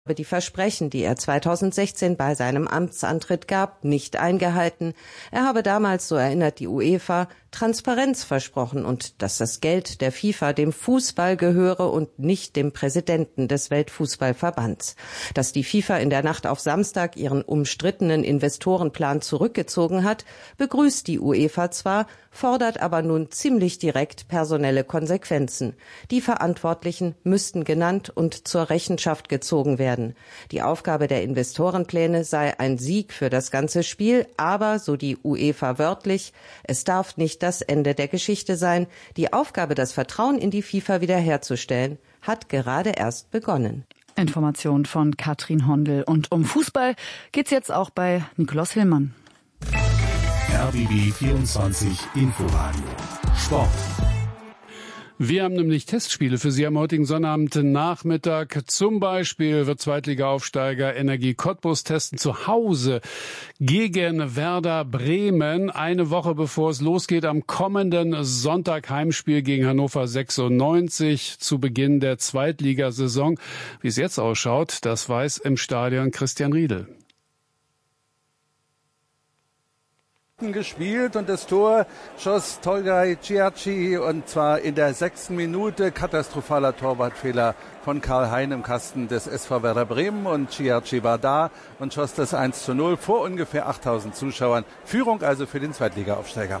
die Versprechen, die er 2016 bei seinem Amtsantritt gab, nicht eingehalten. Er habe damals, so erinnert die UEFA, Transparenz versprochen und dass das Geld der FIFA dem Fußball gehöre und nicht dem Präsidenten des Weltfußballverbands. Dass die FIFA in der Nacht auf Samstag ihren umstrittenen Investorenplan zurückgezogen hat, begrüßt die UEFA zwar, fordert aber nun ziemlich direkt personelle Konsequenzen. Die Verantwortlichen müssten genannt und zur Rechenschaft gezogen werden. Die Aufgabe der Investorenpläne sei ein Sieg für das ganze Spiel, aber, so die UEFA wörtlich, es darf nicht das Ende der Geschichte sein. Die Aufgabe, das Vertrauen in die FIFA wiederherzustellen, hat gerade erst begonnen. Information von Katrin Hondel. Und um Fußball geht's jetzt auch bei Nikolaus Hillmann. RBB 24 Inforadio Sport. Wir haben nämlich Testspiele für Sie am heutigen Sonnabendnachmittag. Zum Beispiel wird Zweitliga-Aufsteiger Energie Cottbus testen zu Hause gegen Werder Bremen. Eine Woche bevor es losgeht, am kommenden Sonntag Heimspiel gegen Hannover 96 zu Beginn der Zweitligasaison. Wie es jetzt ausschaut, das weiß im Stadion Christian Riedel. Gespielt und das Tor schoss Tolgay Ciacci und zwar in der 6. Minute. Katastrophaler Torwartfehler von Karl Hein im Kasten des SV Werder Bremen und Ciacci war da und schoss das 1:0 vor ungefähr 8000 Zuschauern. Führung also für den Zweitligaaufsteiger.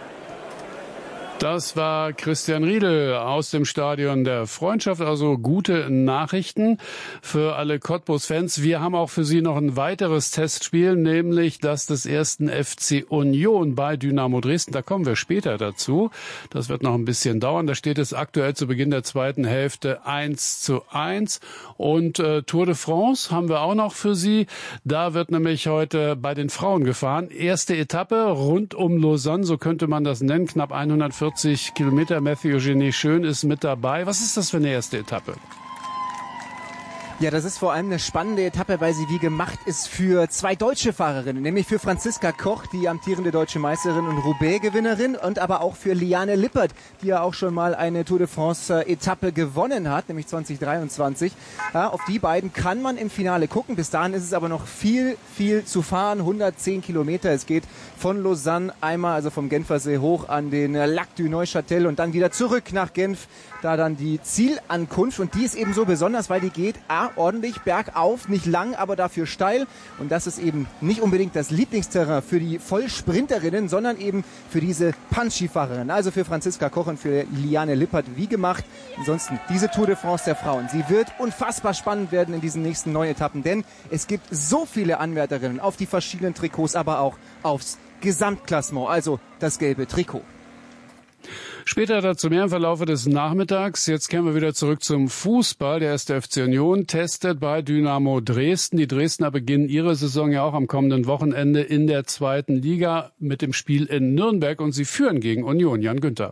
Das war Christian Riedel aus dem Stadion der Freundschaft. Also gute Nachrichten für alle Cottbus-Fans. Wir haben auch für Sie noch ein weiteres Testspiel, nämlich das des 1. FC Union bei Dynamo Dresden. Da kommen wir später dazu. Das wird noch ein bisschen dauern. Da steht es aktuell zu Beginn der zweiten Hälfte 1:1. Und Tour de France haben wir auch noch für Sie. Da wird nämlich heute bei den Frauen gefahren. Erste Etappe rund um Lausanne, so könnte man das nennen. Knapp 140 Kilometer. Mathieu Genet Schön ist mit dabei. Was ist das für eine erste Etappe? Ja, das ist vor allem eine spannende Etappe, weil sie wie gemacht ist für zwei deutsche Fahrerinnen, nämlich für Franziska Koch, die amtierende deutsche Meisterin und Roubaix-Gewinnerin, und aber auch für Liane Lippert, die ja auch schon mal eine Tour de France-Etappe gewonnen hat, nämlich 2023. Ja, auf die beiden kann man im Finale gucken. Bis dahin ist es aber noch viel zu fahren. 110 Kilometer. Es geht von Lausanne einmal, also vom Genfersee hoch an den Lac du Neuchâtel und dann wieder zurück nach Genf. Da dann die Zielankunft, und die ist eben so besonders, weil die geht ordentlich bergauf, nicht lang, aber dafür steil, und das ist eben nicht unbedingt das Lieblingsterrain für die Vollsprinterinnen, sondern eben für diese Punchy-Fahrerinnen, also für Franziska Koch und für Liane Lippert wie gemacht. Ansonsten diese Tour de France der Frauen, sie wird unfassbar spannend werden in diesen nächsten 9 Etappen, denn es gibt so viele Anwärterinnen auf die verschiedenen Trikots, aber auch aufs Gesamtklassement, also das gelbe Trikot. Später dazu mehr im Verlaufe des Nachmittags. Jetzt kehren wir wieder zurück zum Fußball. Der 1. FC Union testet bei Dynamo Dresden. Die Dresdner beginnen ihre Saison ja auch am kommenden Wochenende in der 2. Liga mit dem Spiel in Nürnberg, und sie führen gegen Union. Jan Günther.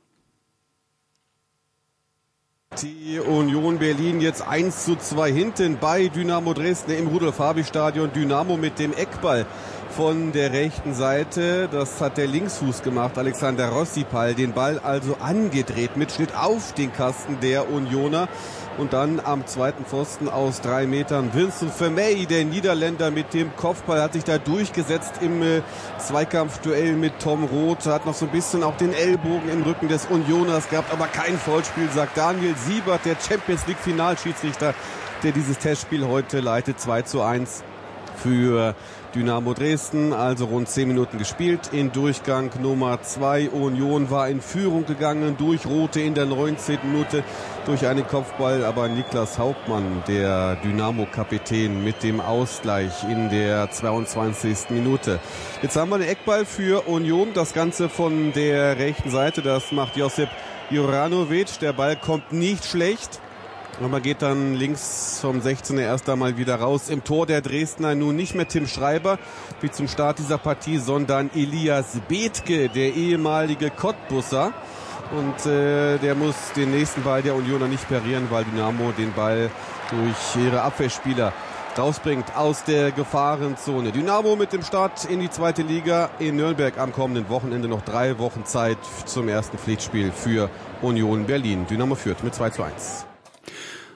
Die Union Berlin jetzt 1:2 hinten bei Dynamo Dresden im Rudolf-Habich-Stadion. Dynamo mit dem Eckball von der rechten Seite. Das hat der Linksfuß gemacht, Alexander Rossipal. Den Ball also angedreht mit Schnitt auf den Kasten der Unioner. Und dann am zweiten Pfosten aus 3 Metern Vincent Vermey, der Niederländer mit dem Kopfball, hat sich da durchgesetzt im Zweikampfduell mit Tom Roth. Hat noch so ein bisschen auch den Ellbogen im Rücken des Unioners gehabt, aber kein Foulspiel, sagt Daniel Siebert, der Champions League Finalschiedsrichter, der dieses Testspiel heute leitet. 2:1 für Dynamo Dresden, also rund 10 Minuten gespielt. In Durchgang Nummer 2. Union war in Führung gegangen durch Rote in der 19. Minute durch einen Kopfball, aber Niklas Hauptmann, der Dynamo-Kapitän, mit dem Ausgleich in der 22. Minute. Jetzt haben wir einen Eckball für Union, das Ganze von der rechten Seite, das macht Josip Juranovic. Der Ball kommt nicht schlecht. Aber geht dann links vom 16er erst einmal wieder raus. Im Tor der Dresdner nun nicht mehr Tim Schreiber, wie zum Start dieser Partie, sondern Elias Bethke, der ehemalige Cottbusser. Und der muss den nächsten Ball der Unioner nicht parieren, weil Dynamo den Ball durch ihre Abwehrspieler rausbringt aus der Gefahrenzone. Dynamo mit dem Start in die 2. Liga in Nürnberg am kommenden Wochenende. Noch 3 Wochen Zeit zum ersten Pflichtspiel für Union Berlin. Dynamo führt mit 2:1.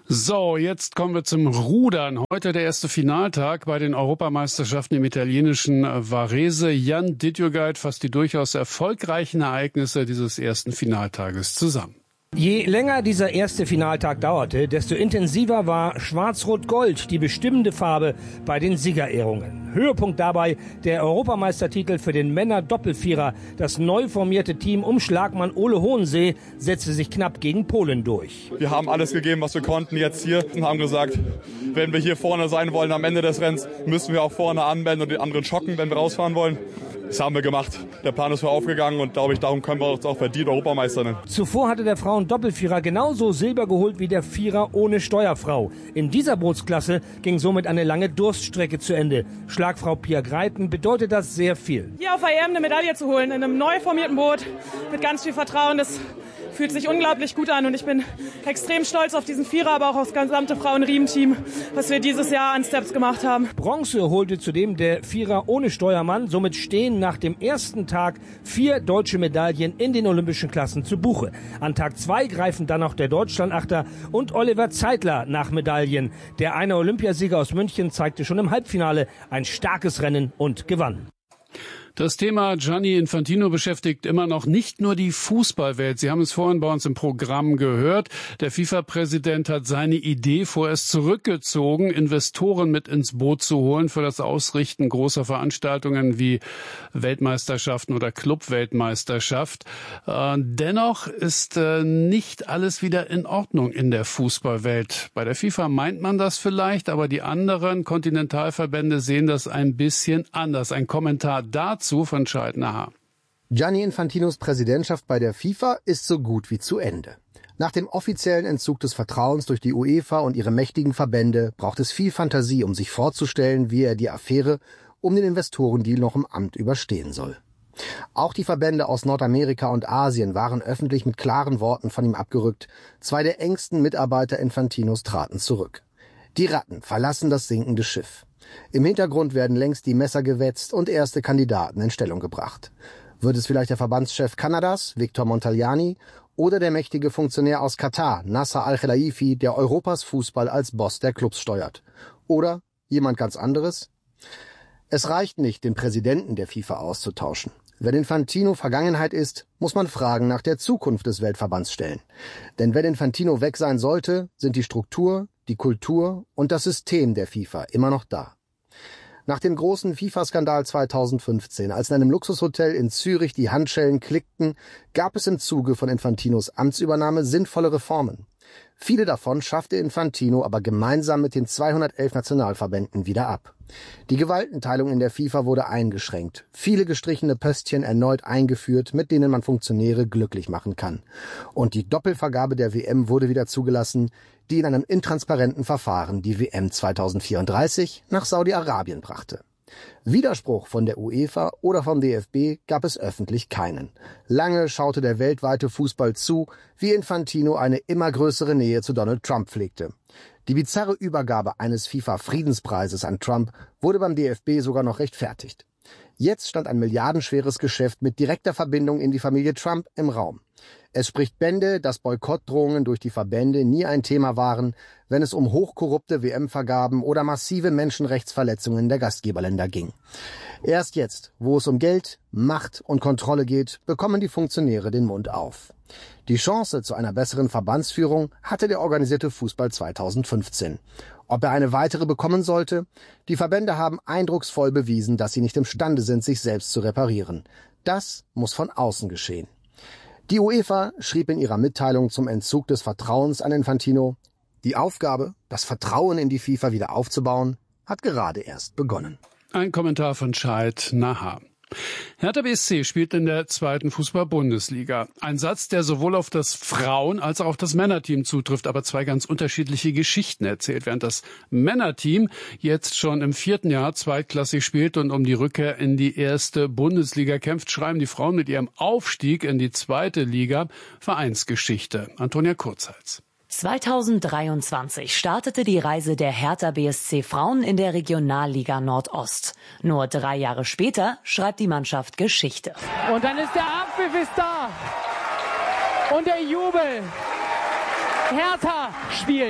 So, jetzt kommen wir zum Rudern. Heute der erste Finaltag bei den Europameisterschaften im italienischen Varese. Jan Ditjogait fasst die durchaus erfolgreichen Ereignisse dieses ersten Finaltages zusammen. Je länger dieser erste Finaltag dauerte, desto intensiver war Schwarz-Rot-Gold die bestimmende Farbe bei den Siegerehrungen. Höhepunkt dabei der Europameistertitel für den Männer-Doppelvierer. Das neu formierte Team um Schlagmann Ole Hohensee setzte sich knapp gegen Polen durch. Wir haben alles gegeben, was wir konnten jetzt hier und haben gesagt, wenn wir hier vorne sein wollen am Ende des Rennens, müssen wir auch vorne anmelden und den anderen schocken, wenn wir rausfahren wollen. Das haben wir gemacht. Der Plan ist aufgegangen und glaube ich, darum können wir uns auch verdient Europameister nennen. Zuvor hatte der Frauen-Doppelvierer genauso Silber geholt wie der Vierer ohne Steuerfrau. In dieser Bootsklasse ging somit eine lange Durststrecke zu Ende. Schlagfrau Pia Greiten bedeutet das sehr viel. Hier auf EM eine Medaille zu holen, in einem neu formierten Boot mit ganz viel Vertrauen, das fühlt sich unglaublich gut an und ich bin extrem stolz auf diesen Vierer, aber auch auf das gesamte Frauen-Riemen-Team, was wir dieses Jahr an Steps gemacht haben. Bronze holte zudem der Vierer ohne Steuermann. Somit stehen nach dem ersten Tag 4 deutsche Medaillen in den olympischen Klassen zu Buche. An Tag 2 greifen dann noch der Deutschlandachter und Oliver Zeitler nach Medaillen. Der eine Olympiasieger aus München zeigte schon im Halbfinale ein starkes Rennen und gewann. Das Thema Gianni Infantino beschäftigt immer noch nicht nur die Fußballwelt. Sie haben es vorhin bei uns im Programm gehört. Der FIFA-Präsident hat seine Idee vorerst zurückgezogen, Investoren mit ins Boot zu holen für das Ausrichten großer Veranstaltungen wie Weltmeisterschaften oder Clubweltmeisterschaft. Dennoch ist nicht alles wieder in Ordnung in der Fußballwelt. Bei der FIFA meint man das vielleicht, aber die anderen Kontinentalverbände sehen das ein bisschen anders. Ein Kommentar dazu von Scheidner. Gianni Infantinos Präsidentschaft bei der FIFA ist so gut wie zu Ende. Nach dem offiziellen Entzug des Vertrauens durch die UEFA und ihre mächtigen Verbände braucht es viel Fantasie, um sich vorzustellen, wie er die Affäre um den Investorendeal noch im Amt überstehen soll. Auch die Verbände aus Nordamerika und Asien waren öffentlich mit klaren Worten von ihm abgerückt. 2 der engsten Mitarbeiter Infantinos traten zurück. Die Ratten verlassen das sinkende Schiff. Im Hintergrund werden längst die Messer gewetzt und erste Kandidaten in Stellung gebracht. Wird es vielleicht der Verbandschef Kanadas, Victor Montagliani, oder der mächtige Funktionär aus Katar, Nasser Al-Khelaifi, der Europas Fußball als Boss der Clubs steuert? Oder jemand ganz anderes? Es reicht nicht, den Präsidenten der FIFA auszutauschen. Wenn Infantino Vergangenheit ist, muss man Fragen nach der Zukunft des Weltverbands stellen. Denn wenn Infantino weg sein sollte, sind die Struktur, die Kultur und das System der FIFA immer noch da. Nach dem großen FIFA-Skandal 2015, als in einem Luxushotel in Zürich die Handschellen klickten, gab es im Zuge von Infantinos Amtsübernahme sinnvolle Reformen. Viele davon schaffte Infantino aber gemeinsam mit den 211 Nationalverbänden wieder ab. Die Gewaltenteilung in der FIFA wurde eingeschränkt, viele gestrichene Pöstchen erneut eingeführt, mit denen man Funktionäre glücklich machen kann. Und die Doppelvergabe der WM wurde wieder zugelassen, die in einem intransparenten Verfahren die WM 2034 nach Saudi-Arabien brachte. Widerspruch von der UEFA oder vom DFB gab es öffentlich keinen. Lange schaute der weltweite Fußball zu, wie Infantino eine immer größere Nähe zu Donald Trump pflegte. Die bizarre Übergabe eines FIFA-Friedenspreises an Trump wurde beim DFB sogar noch rechtfertigt. Jetzt stand ein milliardenschweres Geschäft mit direkter Verbindung in die Familie Trump im Raum. Es spricht Bände, dass Boykottdrohungen durch die Verbände nie ein Thema waren, wenn es um hochkorrupte WM-Vergaben oder massive Menschenrechtsverletzungen der Gastgeberländer ging. Erst jetzt, wo es um Geld, Macht und Kontrolle geht, bekommen die Funktionäre den Mund auf. Die Chance zu einer besseren Verbandsführung hatte der organisierte Fußball 2015. Ob er eine weitere bekommen sollte? Die Verbände haben eindrucksvoll bewiesen, dass sie nicht imstande sind, sich selbst zu reparieren. Das muss von außen geschehen. Die UEFA schrieb in ihrer Mitteilung zum Entzug des Vertrauens an Infantino: Die Aufgabe, das Vertrauen in die FIFA wieder aufzubauen, hat gerade erst begonnen. Ein Kommentar von Scheidner. Hertha BSC spielt in der 2. Fußball-Bundesliga. Ein Satz, der sowohl auf das Frauen- als auch auf das Männerteam zutrifft, aber 2 ganz unterschiedliche Geschichten erzählt. Während das Männerteam jetzt schon im 4. Jahr zweitklassig spielt und um die Rückkehr in die 1. Bundesliga kämpft, schreiben die Frauen mit ihrem Aufstieg in die 2. Liga Vereinsgeschichte. Antonia Kurzhals. 2023 startete die Reise der Hertha BSC Frauen in der Regionalliga Nordost. Nur 3 Jahre später schreibt die Mannschaft Geschichte. Und dann ist der Abpfiff ist da. Und der Jubel. Hertha spielt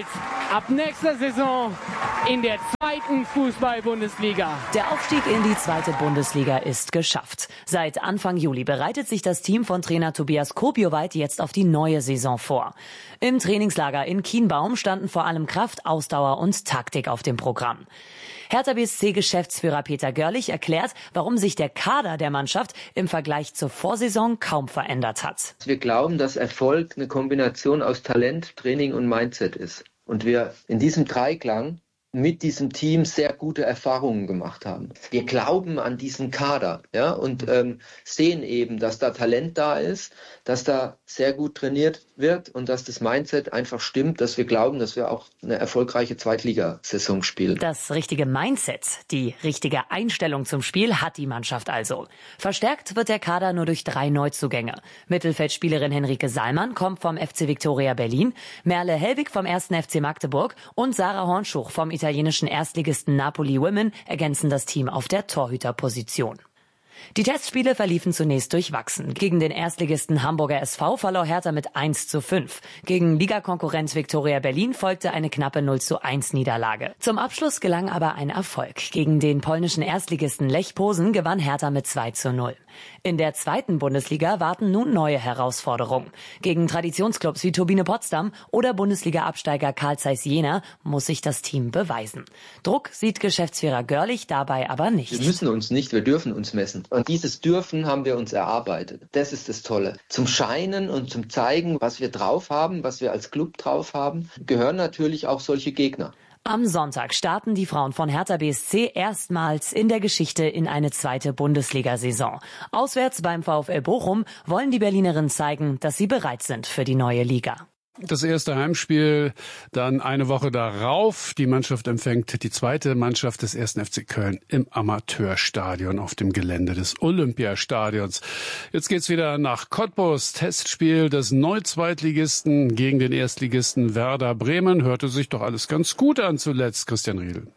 ab nächster Saison in der 2. Fußball-Bundesliga. Der Aufstieg in die 2. Bundesliga ist geschafft. Seit Anfang Juli bereitet sich das Team von Trainer Tobias Kopioweit jetzt auf die neue Saison vor. Im Trainingslager in Kienbaum standen vor allem Kraft, Ausdauer und Taktik auf dem Programm. Hertha BSC-Geschäftsführer Peter Görlich erklärt, warum sich der Kader der Mannschaft im Vergleich zur Vorsaison kaum verändert hat. Wir glauben, dass Erfolg eine Kombination aus Talent, Training und Mindset ist. Und wir in diesem Dreiklang mit diesem Team sehr gute Erfahrungen gemacht haben. Wir glauben an diesen Kader, ja, und sehen eben, dass da Talent da ist, dass da sehr gut trainiert wird und dass das Mindset einfach stimmt, dass wir glauben, dass wir auch eine erfolgreiche Zweitligasaison spielen. Das richtige Mindset, die richtige Einstellung zum Spiel hat die Mannschaft also. Verstärkt wird der Kader nur durch 3 Neuzugänge. Mittelfeldspielerin Henrike Sallmann kommt vom FC Viktoria Berlin, Merle Hellwig vom 1. FC Magdeburg und Sarah Hornschuch vom italienischen Erstligisten Napoli Women ergänzen das Team auf der Torhüterposition. Die Testspiele verliefen zunächst durchwachsen. Gegen den Erstligisten Hamburger SV verlor Hertha mit 1:5. Gegen Ligakonkurrent Viktoria Berlin folgte eine knappe 0:1 Niederlage. Zum Abschluss gelang aber ein Erfolg. Gegen den polnischen Erstligisten Lech Posen gewann Hertha mit 2:0. In der 2. Bundesliga warten nun neue Herausforderungen. Gegen Traditionsclubs wie Turbine Potsdam oder Bundesliga-Absteiger Carl Zeiss Jena muss sich das Team beweisen. Druck sieht Geschäftsführer Görlich dabei aber nicht. Wir müssen uns nicht, wir dürfen uns messen. Und dieses Dürfen haben wir uns erarbeitet. Das ist das Tolle. Zum Scheinen und zum Zeigen, was wir drauf haben, was wir als Club drauf haben, gehören natürlich auch solche Gegner. Am Sonntag starten die Frauen von Hertha BSC erstmals in der Geschichte in eine 2. Bundesliga-Saison. Auswärts beim VfL Bochum wollen die Berlinerinnen zeigen, dass sie bereit sind für die neue Liga. Das erste Heimspiel dann eine Woche darauf. Die Mannschaft empfängt die 2. Mannschaft des 1. FC Köln im Amateurstadion auf dem Gelände des Olympiastadions. Jetzt geht's wieder nach Cottbus. Testspiel des Neu-Zweitligisten gegen den Erstligisten Werder Bremen. Hörte sich doch alles ganz gut an zuletzt, Christian Riedel.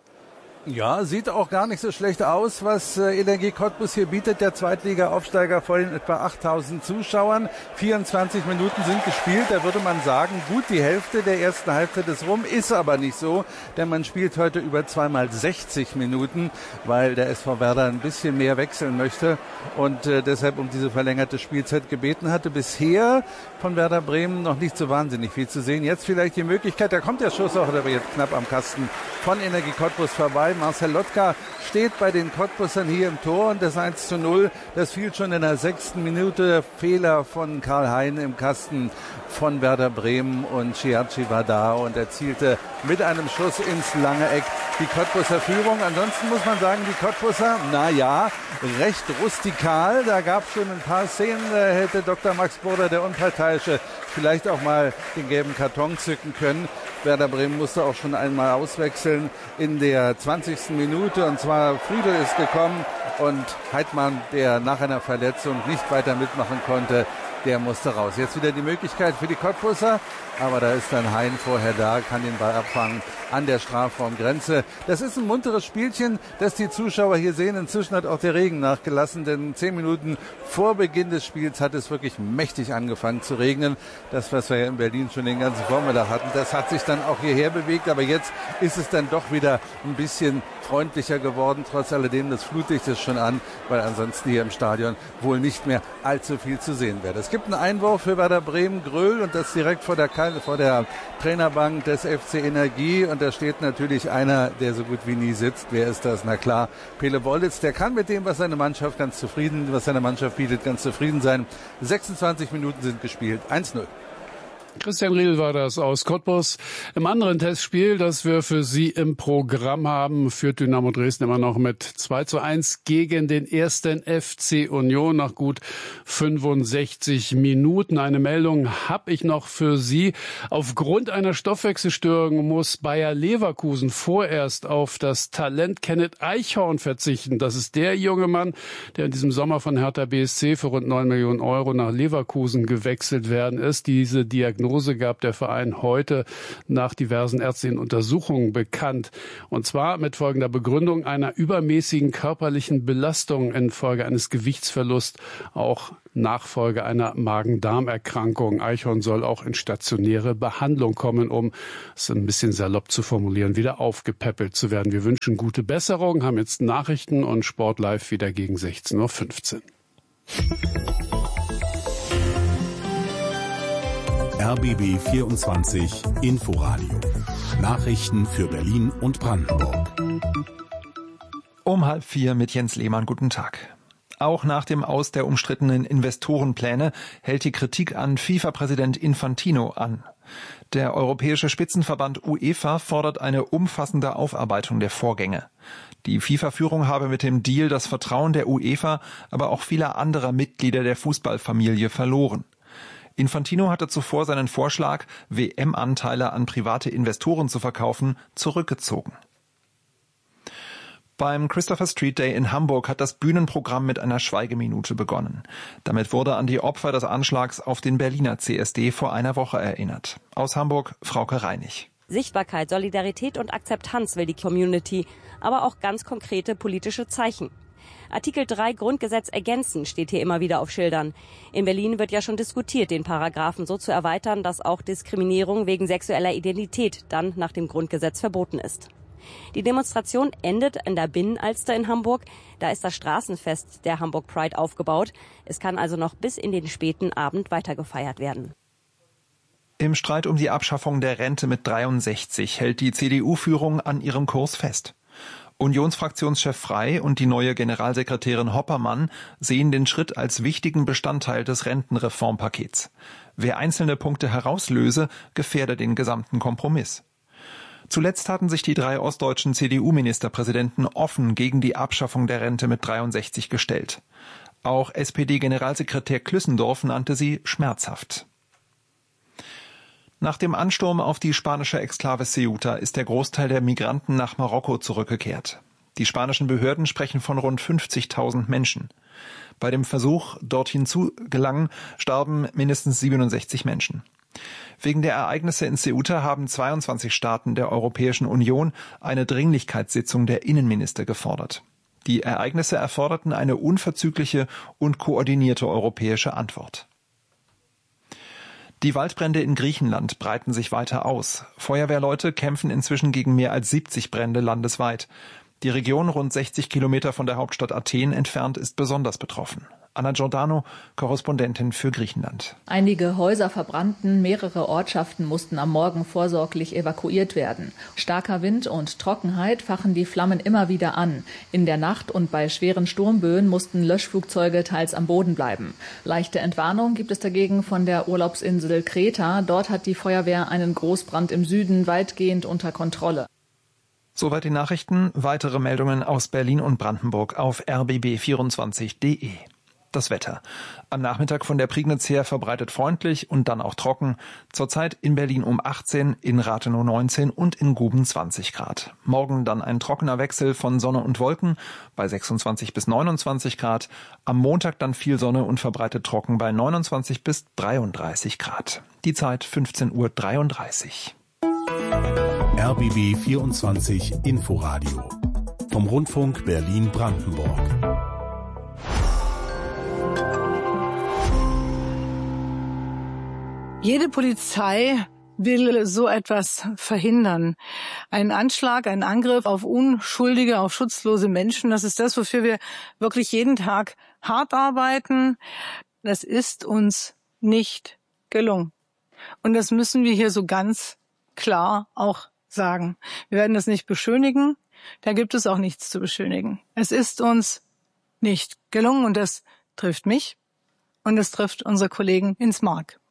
Ja, sieht auch gar nicht so schlecht aus, was Energie Cottbus hier bietet. Der Zweitliga-Aufsteiger vor den etwa 8.000 Zuschauern. 24 Minuten sind gespielt. Da würde man sagen, gut die Hälfte der ersten Halbzeit ist rum. Ist aber nicht so, denn man spielt heute über 2x60 Minuten, weil der SV Werder ein bisschen mehr wechseln möchte und deshalb um diese verlängerte Spielzeit gebeten hatte. Bisher von Werder Bremen noch nicht so wahnsinnig viel zu sehen. Jetzt vielleicht die Möglichkeit, da kommt der Schuss auch, aber jetzt knapp am Kasten von Energie Cottbus vorbei. Marcel Lotka steht bei den Cottbusern hier im Tor und das 1:0, das fiel schon in der 6. Minute. Fehler von Karl Hein im Kasten von Werder Bremen und Chiachi war da und erzielte mit einem Schuss ins lange Eck die Cottbuser Führung. Ansonsten muss man sagen, die Cottbuser, recht rustikal. Da gab es schon ein paar Szenen, da hätte Dr. Max Burda, der Unparteiische, vielleicht auch mal den gelben Karton zücken können. Werder Bremen musste auch schon einmal auswechseln in der 20. Minute und zwar Friedel ist gekommen und Heidmann, der nach einer Verletzung nicht weiter mitmachen konnte, der musste raus. Jetzt wieder die Möglichkeit für die Cottbusser, aber da ist dann Hein vorher da, kann den Ball abfangen an der Strafraumgrenze. Das ist ein munteres Spielchen, das die Zuschauer hier sehen. Inzwischen hat auch der Regen nachgelassen, denn 10 Minuten vor Beginn des Spiels hat es wirklich mächtig angefangen zu regnen. Das, was wir ja in Berlin schon den ganzen Vormittag hatten, das hat sich dann auch hierher bewegt, aber jetzt ist es dann doch wieder ein bisschen freundlicher geworden. Trotz alledem, das Flutlicht ist schon an, weil ansonsten hier im Stadion wohl nicht mehr allzu viel zu sehen wäre. Es gibt einen Einwurf für Werder Bremen, Gröhl, und das direkt vor der Trainerbank des FC Energie. Und da steht natürlich einer, der so gut wie nie sitzt. Wer ist das? Na klar, Pele Wollitz. Der kann mit dem, was seine Mannschaft bietet, ganz zufrieden sein. 26 Minuten sind gespielt. 1:0. Christian Riedel war das aus Cottbus. Im anderen Testspiel, das wir für Sie im Programm haben, führt Dynamo Dresden immer noch mit 2:1 gegen den 1. FC Union nach gut 65 Minuten. Eine Meldung habe ich noch für Sie. Aufgrund einer Stoffwechselstörung muss Bayer Leverkusen vorerst auf das Talent Kenneth Eichhorn verzichten. Das ist der junge Mann, der in diesem Sommer von Hertha BSC für rund 9 Millionen Euro nach Leverkusen gewechselt werden ist. Diese Diagnose Diagnose gab der Verein heute nach diversen ärztlichen Untersuchungen bekannt. Und zwar mit folgender Begründung: einer übermäßigen körperlichen Belastung infolge eines Gewichtsverlusts, auch Nachfolge einer Magen-Darm-Erkrankung. Eichhorn soll auch in stationäre Behandlung kommen, um es ein bisschen salopp zu formulieren, wieder aufgepäppelt zu werden. Wir wünschen gute Besserung, haben jetzt Nachrichten und Sport live wieder gegen 16:15 Uhr. RBB 24 Inforadio. Nachrichten für Berlin und Brandenburg. Um 3:30 mit Jens Lehmann. Guten Tag. Auch nach dem Aus der umstrittenen Investorenpläne hält die Kritik an FIFA-Präsident Infantino an. Der Europäische Spitzenverband UEFA fordert eine umfassende Aufarbeitung der Vorgänge. Die FIFA-Führung habe mit dem Deal das Vertrauen der UEFA, aber auch vieler anderer Mitglieder der Fußballfamilie verloren. Infantino hatte zuvor seinen Vorschlag, WM-Anteile an private Investoren zu verkaufen, zurückgezogen. Beim Christopher Street Day in Hamburg hat das Bühnenprogramm mit einer Schweigeminute begonnen. Damit wurde an die Opfer des Anschlags auf den Berliner CSD vor einer Woche erinnert. Aus Hamburg, Frauke Reinig. Sichtbarkeit, Solidarität und Akzeptanz will die Community, aber auch ganz konkrete politische Zeichen. Artikel 3 Grundgesetz ergänzen steht hier immer wieder auf Schildern. In Berlin wird ja schon diskutiert, den Paragraphen so zu erweitern, dass auch Diskriminierung wegen sexueller Identität dann nach dem Grundgesetz verboten ist. Die Demonstration endet in der Binnenalster in Hamburg. Da ist das Straßenfest der Hamburg Pride aufgebaut. Es kann also noch bis in den späten Abend weiter gefeiert werden. Im Streit um die Abschaffung der Rente mit 63 hält die CDU-Führung an ihrem Kurs fest. Unionsfraktionschef Frey und die neue Generalsekretärin Hoppermann sehen den Schritt als wichtigen Bestandteil des Rentenreformpakets. Wer einzelne Punkte herauslöse, gefährde den gesamten Kompromiss. Zuletzt hatten sich die 3 ostdeutschen CDU-Ministerpräsidenten offen gegen die Abschaffung der Rente mit 63 gestellt. Auch SPD-Generalsekretär Klüssendorf nannte sie schmerzhaft. Nach dem Ansturm auf die spanische Exklave Ceuta ist der Großteil der Migranten nach Marokko zurückgekehrt. Die spanischen Behörden sprechen von rund 50.000 Menschen. Bei dem Versuch, dorthin zu gelangen, starben mindestens 67 Menschen. Wegen der Ereignisse in Ceuta haben 22 Staaten der Europäischen Union eine Dringlichkeitssitzung der Innenminister gefordert. Die Ereignisse erforderten eine unverzügliche und koordinierte europäische Antwort. Die Waldbrände in Griechenland breiten sich weiter aus. Feuerwehrleute kämpfen inzwischen gegen mehr als 70 Brände landesweit. Die Region rund 60 Kilometer von der Hauptstadt Athen entfernt ist besonders betroffen. Anna Giordano, Korrespondentin für Griechenland. Einige Häuser verbrannten, mehrere Ortschaften mussten am Morgen vorsorglich evakuiert werden. Starker Wind und Trockenheit fachen die Flammen immer wieder an. In der Nacht und bei schweren Sturmböen mussten Löschflugzeuge teils am Boden bleiben. Leichte Entwarnung gibt es dagegen von der Urlaubsinsel Kreta. Dort hat die Feuerwehr einen Großbrand im Süden weitgehend unter Kontrolle. Soweit die Nachrichten. Weitere Meldungen aus Berlin und Brandenburg auf rbb24.de. Das Wetter. Am Nachmittag von der Prignitz her verbreitet freundlich und dann auch trocken. Zurzeit in Berlin um 18, in Rathenow 19 und in Guben 20 Grad. Morgen dann ein trockener Wechsel von Sonne und Wolken bei 26 bis 29 Grad. Am Montag dann viel Sonne und verbreitet trocken bei 29 bis 33 Grad. Die Zeit 15:33 Uhr. RBB 24 Inforadio vom Rundfunk Berlin-Brandenburg. Jede Polizei will so etwas verhindern. Ein Anschlag, ein Angriff auf unschuldige, auf schutzlose Menschen, das ist das, wofür wir wirklich jeden Tag hart arbeiten. Das ist uns nicht gelungen. Und das müssen wir hier so ganz klar auch sagen. Wir werden das nicht beschönigen. Da gibt es auch nichts zu beschönigen. Es ist uns nicht gelungen und das trifft mich und es trifft unsere Kollegen ins Mark.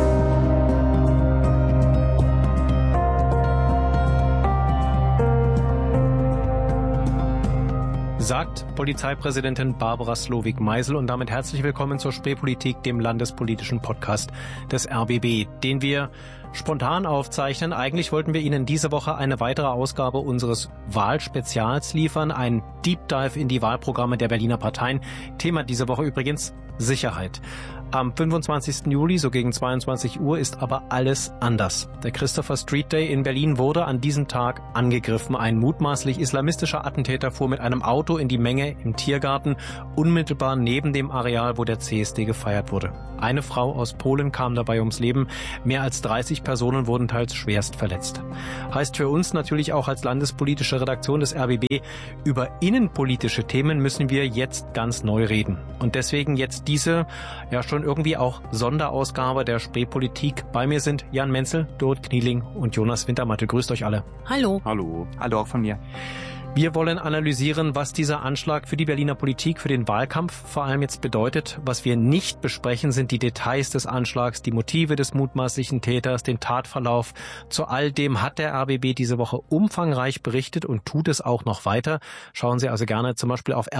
Sagt Polizeipräsidentin Barbara Slowik-Meisel und damit herzlich willkommen zur Spätpolitik, dem landespolitischen Podcast des RBB, den wir spontan aufzeichnen. Eigentlich wollten wir Ihnen diese Woche eine weitere Ausgabe unseres Wahlspezials liefern, ein Deep Dive in die Wahlprogramme der Berliner Parteien. Thema diese Woche übrigens Sicherheit. Am 25. Juli, so gegen 22 Uhr, ist aber alles anders. Der Christopher Street Day in Berlin wurde an diesem Tag angegriffen. Ein mutmaßlich islamistischer Attentäter fuhr mit einem Auto in die Menge im Tiergarten, unmittelbar neben dem Areal, wo der CSD gefeiert wurde. Eine Frau aus Polen kam dabei ums Leben. Mehr als 30 Personen wurden teils schwerst verletzt. Heißt für uns natürlich auch als landespolitische Redaktion des RBB, über innenpolitische Themen müssen wir jetzt ganz neu reden. Und deswegen jetzt diese, ja schon irgendwie auch Sonderausgabe der Spreepolitik. Bei mir sind Jan Menzel, Dorot Knieling und Jonas Wintermattel. Grüßt euch alle. Hallo. Hallo. Hallo auch von mir. Wir wollen analysieren, was dieser Anschlag für die Berliner Politik, für den Wahlkampf vor allem jetzt bedeutet. Was wir nicht besprechen, sind die Details des Anschlags, die Motive des mutmaßlichen Täters, den Tatverlauf. Zu all dem hat der RBB diese Woche umfangreich berichtet und tut es auch noch weiter. Schauen Sie also gerne zum Beispiel auf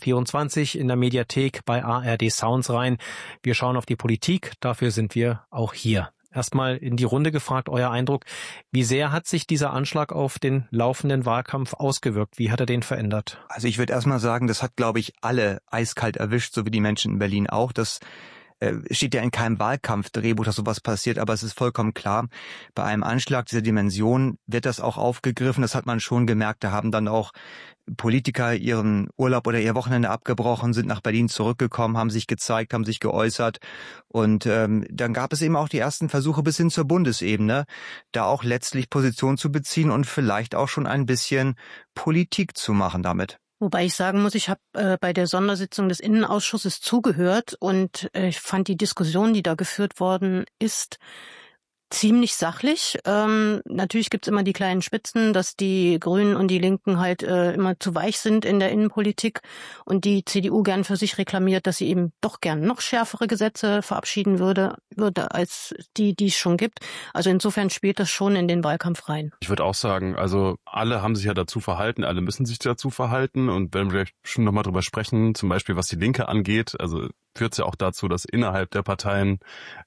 RBB24 in der Mediathek bei ARD Sounds rein. Wir schauen auf die Politik, dafür sind wir auch hier. Erstmal in die Runde gefragt, euer Eindruck. Wie sehr hat sich dieser Anschlag auf den laufenden Wahlkampf ausgewirkt? Wie hat er den verändert? Also ich würde erstmal sagen, das hat, glaube ich, alle eiskalt erwischt, so wie die Menschen in Berlin auch. Das steht ja in keinem Wahlkampfdrehbuch, dass sowas passiert, aber es ist vollkommen klar, bei einem Anschlag dieser Dimension wird das auch aufgegriffen. Das hat man schon gemerkt. Da haben dann auch Politiker ihren Urlaub oder ihr Wochenende abgebrochen, sind nach Berlin zurückgekommen, haben sich gezeigt, haben sich geäußert. Und dann gab es eben auch die ersten Versuche bis hin zur Bundesebene, da auch letztlich Position zu beziehen und vielleicht auch schon ein bisschen Politik zu machen damit. Wobei ich sagen muss, ich habe bei der Sondersitzung des Innenausschusses zugehört und ich fand die Diskussion, die da geführt worden ist, ziemlich sachlich. Natürlich gibt's immer die kleinen Spitzen, dass die Grünen und die Linken halt immer zu weich sind in der Innenpolitik und die CDU gern für sich reklamiert, dass sie eben doch gern noch schärfere Gesetze verabschieden würde als die es schon gibt. Also insofern spielt das schon in den Wahlkampf rein. Ich würde auch sagen, also alle haben sich ja dazu verhalten, alle müssen sich dazu verhalten und wenn wir schon nochmal drüber sprechen, zum Beispiel was die Linke angeht, also führt es ja auch dazu, dass innerhalb der Parteien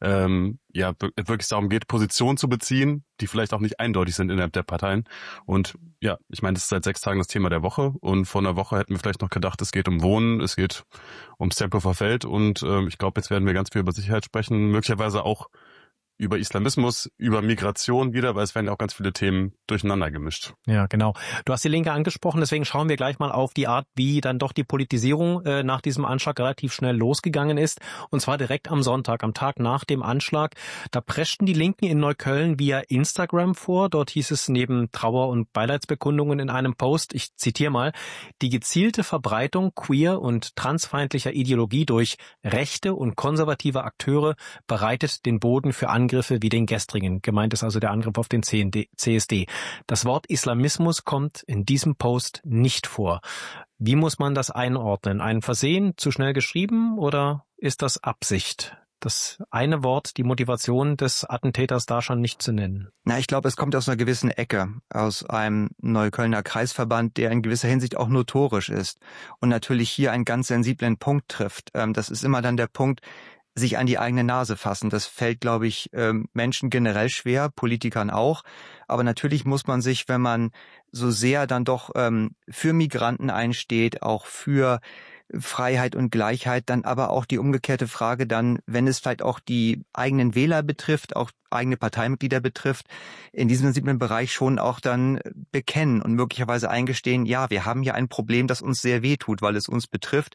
wirklich darum geht, Positionen zu beziehen, die vielleicht auch nicht eindeutig sind innerhalb der Parteien. Und ja, ich meine, das ist seit 6 Tagen das Thema der Woche und vor einer Woche hätten wir vielleicht noch gedacht, es geht um Wohnen, es geht ums Tempelhofer Feld und ich glaube, jetzt werden wir ganz viel über Sicherheit sprechen, möglicherweise auch über Islamismus, über Migration wieder, weil es werden ja auch ganz viele Themen durcheinander gemischt. Ja, genau. Du hast die Linke angesprochen, deswegen schauen wir gleich mal auf die Art, wie dann doch die Politisierung nach diesem Anschlag relativ schnell losgegangen ist. Und zwar direkt am Sonntag, am Tag nach dem Anschlag. Da preschten die Linken in Neukölln via Instagram vor. Dort hieß es neben Trauer- und Beileidsbekundungen in einem Post, ich zitiere mal, die gezielte Verbreitung queer- und transfeindlicher Ideologie durch rechte und konservative Akteure bereitet den Boden für Angriffe wie den gestrigen. Gemeint ist also der Angriff auf den CSD. Das Wort Islamismus kommt in diesem Post nicht vor. Wie muss man das einordnen? Ein Versehen, zu schnell geschrieben oder ist das Absicht? Das eine Wort, die Motivation des Attentäters da schon nicht zu nennen. Na, ich glaube, es kommt aus einer gewissen Ecke, aus einem Neuköllner Kreisverband, der in gewisser Hinsicht auch notorisch ist und natürlich hier einen ganz sensiblen Punkt trifft. Das ist immer dann der Punkt, sich an die eigene Nase fassen. Das fällt, glaube ich, Menschen generell schwer, Politikern auch. Aber natürlich muss man sich, wenn man so sehr dann doch für Migranten einsteht, auch für Freiheit und Gleichheit, dann aber auch die umgekehrte Frage dann, wenn es vielleicht auch die eigenen Wähler betrifft, auch eigene Parteimitglieder betrifft, in diesem sensiblen Bereich schon auch dann bekennen und möglicherweise eingestehen, ja, wir haben hier ein Problem, das uns sehr wehtut, weil es uns betrifft.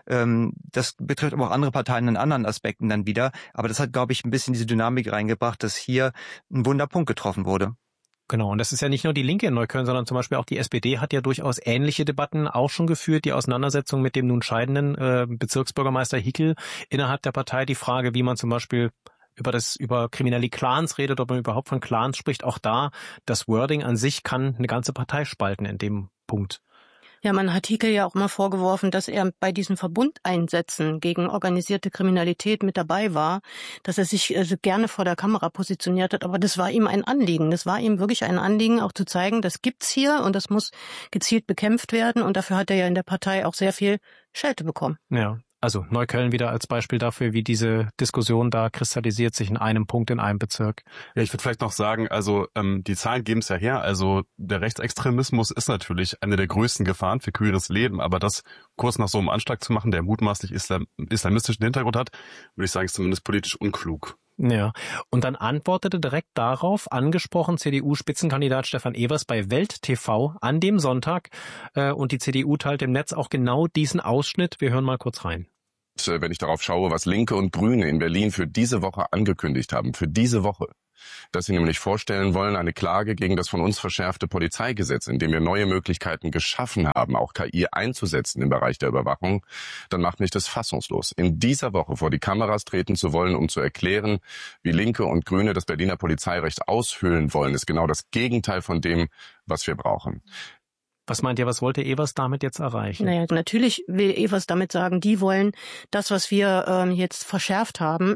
Das betrifft aber auch andere Parteien in anderen Aspekten dann wieder. Aber das hat, glaube ich, ein bisschen diese Dynamik reingebracht, dass hier ein Wunderpunkt getroffen wurde. Genau, und das ist ja nicht nur die Linke in Neukölln, sondern zum Beispiel auch die SPD hat ja durchaus ähnliche Debatten auch schon geführt. Die Auseinandersetzung mit dem nun scheidenden Bezirksbürgermeister Hickel innerhalb der Partei, die Frage, wie man zum Beispiel über kriminelle Clans redet, ob man überhaupt von Clans spricht. Auch da, das Wording an sich kann eine ganze Partei spalten in dem Punkt. Ja, man hat Hickel ja auch immer vorgeworfen, dass er bei diesen Verbundeinsätzen gegen organisierte Kriminalität mit dabei war, dass er sich gerne vor der Kamera positioniert hat. Aber das war ihm ein Anliegen. Das war ihm wirklich ein Anliegen, auch zu zeigen, das gibt's hier und das muss gezielt bekämpft werden. Und dafür hat er ja in der Partei auch sehr viel Schelte bekommen. Ja. Also Neukölln wieder als Beispiel dafür, wie diese Diskussion da kristallisiert sich in einem Punkt in einem Bezirk. Ja, ich würde vielleicht noch sagen, also die Zahlen geben es ja her. Also der Rechtsextremismus ist natürlich eine der größten Gefahren für queeres Leben. Aber das kurz nach so einem Anschlag zu machen, der mutmaßlich islamistischen Hintergrund hat, würde ich sagen, ist zumindest politisch unklug. Ja, und dann antwortete direkt darauf, angesprochen CDU-Spitzenkandidat Stefan Evers bei Welt TV an dem Sonntag. Und die CDU teilt im Netz auch genau diesen Ausschnitt. Wir hören mal kurz rein. Wenn ich darauf schaue, was Linke und Grüne in Berlin für diese Woche angekündigt haben, für diese Woche, dass sie nämlich vorstellen wollen, eine Klage gegen das von uns verschärfte Polizeigesetz, in dem wir neue Möglichkeiten geschaffen haben, auch KI einzusetzen im Bereich der Überwachung, dann macht mich das fassungslos. In dieser Woche vor die Kameras treten zu wollen, um zu erklären, wie Linke und Grüne das Berliner Polizeirecht aushöhlen wollen, ist genau das Gegenteil von dem, was wir brauchen. Was meint ihr, was wollte Evers damit jetzt erreichen? Naja, natürlich will Evers damit sagen, die wollen das, was wir jetzt verschärft haben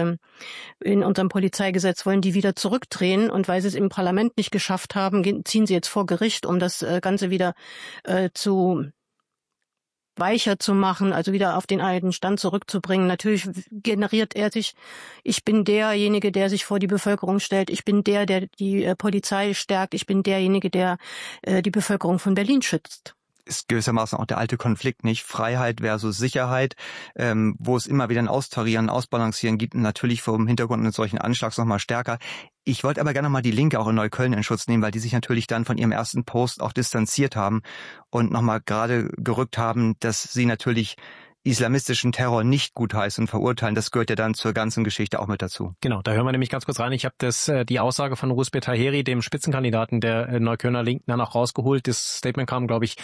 in unserem Polizeigesetz, wollen die wieder zurückdrehen. Und weil sie es im Parlament nicht geschafft haben, ziehen sie jetzt vor Gericht, um das Ganze wieder zu weicher zu machen, also wieder auf den alten Stand zurückzubringen. Natürlich generiert er sich, ich bin derjenige, der sich vor die Bevölkerung stellt, ich bin der die Polizei stärkt, ich bin derjenige, der die Bevölkerung von Berlin schützt. Ist gewissermaßen auch der alte Konflikt, nicht? Freiheit versus Sicherheit, wo es immer wieder ein Austarieren, Ausbalancieren gibt und natürlich vor dem Hintergrund eines solchen Anschlags nochmal stärker. Ich wollte aber gerne mal die Linke auch in Neukölln in Schutz nehmen, weil die sich natürlich dann von ihrem ersten Post auch distanziert haben und nochmal gerade gerückt haben, dass sie natürlich islamistischen Terror nicht gutheißen und verurteilen. Das gehört ja dann zur ganzen Geschichte auch mit dazu. Genau, da hören wir nämlich ganz kurz rein. Ich habe die Aussage von Rusbeh Taheri, dem Spitzenkandidaten der Neuköllner Linken, dann auch rausgeholt. Das Statement kam, glaube ich,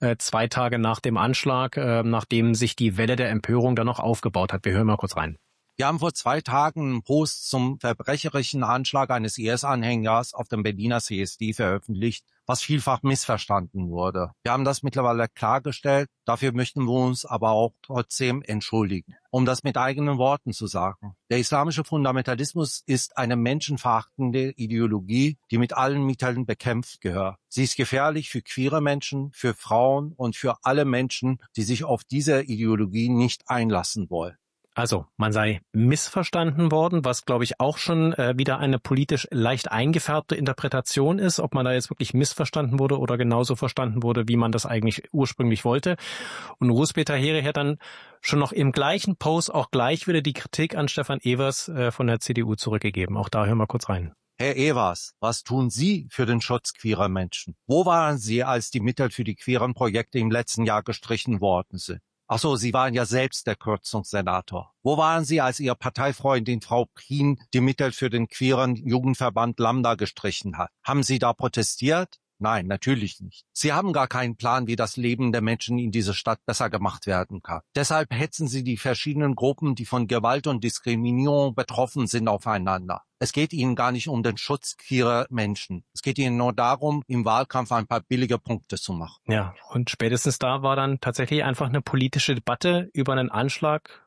2 Tage nach dem Anschlag, nachdem sich die Welle der Empörung dann noch aufgebaut hat. Wir hören mal kurz rein. Wir haben vor 2 Tagen einen Post zum verbrecherischen Anschlag eines IS-Anhängers auf dem Berliner CSD veröffentlicht, was vielfach missverstanden wurde. Wir haben das mittlerweile klargestellt, dafür möchten wir uns aber auch trotzdem entschuldigen. Um das mit eigenen Worten zu sagen: Der islamische Fundamentalismus ist eine menschenverachtende Ideologie, die mit allen Mitteln bekämpft gehört. Sie ist gefährlich für queere Menschen, für Frauen und für alle Menschen, die sich auf diese Ideologie nicht einlassen wollen. Also, man sei missverstanden worden, was, glaube ich, auch schon wieder eine politisch leicht eingefärbte Interpretation ist, ob man da jetzt wirklich missverstanden wurde oder genauso verstanden wurde, wie man das eigentlich ursprünglich wollte. Und Rusbeh Taheri hat dann schon noch im gleichen Post auch gleich wieder die Kritik an Stefan Evers von der CDU zurückgegeben. Auch da hören wir kurz rein. Herr Evers, was tun Sie für den Schutz queerer Menschen? Wo waren Sie, als die Mittel für die queeren Projekte im letzten Jahr gestrichen worden sind? Ach so, Sie waren ja selbst der Kürzungssenator. Wo waren Sie, als Ihre Parteifreundin Frau Prien die Mittel für den queeren Jugendverband Lambda gestrichen hat? Haben Sie da protestiert? Nein, natürlich nicht. Sie haben gar keinen Plan, wie das Leben der Menschen in dieser Stadt besser gemacht werden kann. Deshalb hetzen Sie die verschiedenen Gruppen, die von Gewalt und Diskriminierung betroffen sind, aufeinander. Es geht Ihnen gar nicht um den Schutz queerer Menschen. Es geht Ihnen nur darum, im Wahlkampf ein paar billige Punkte zu machen. Ja, und spätestens da war dann tatsächlich einfach eine politische Debatte über einen Anschlag